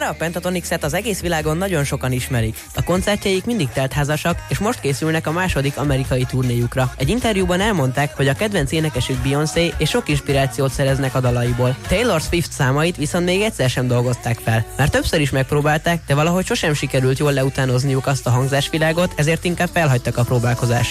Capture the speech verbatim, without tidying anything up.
a Pentatonix-et az egész világon nagyon sokan ismerik. A koncertjeik mindig teltházasak, és most készülnek a második amerikai turnéjukra. Egy interjúban elmondták, hogy a kedvenc énekesük Beyoncé, és sok inspirációt szereznek a dalaiból. Taylor Swift számait viszont még egyszer sem dolgozták fel. Már többször is megpróbálták, de valahogy sosem sikerült jól leutánozniuk azt a hangzásvilágot, ezért inkább felhagytak a próbálkozást.